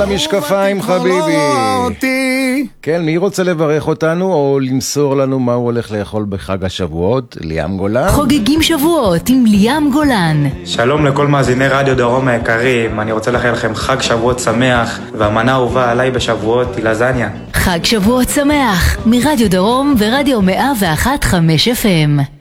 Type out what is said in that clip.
המשקפיים חביבי. כן, מי רוצה לברך אותנו או למסור לנו מה הוא הולך לאכול בחג השבועות? ליאם גולן. חוגגים שבועות עם ליאם גולן. שלום לכל מאזיני רדיו דרום היקרים, אני רוצה לאחל לכם חג שבועות שמח, והמנה האהובה עליי בשבועות היא לזניה. חג שבועות שמח מרדיו דרום ורדיו 101.5 FM.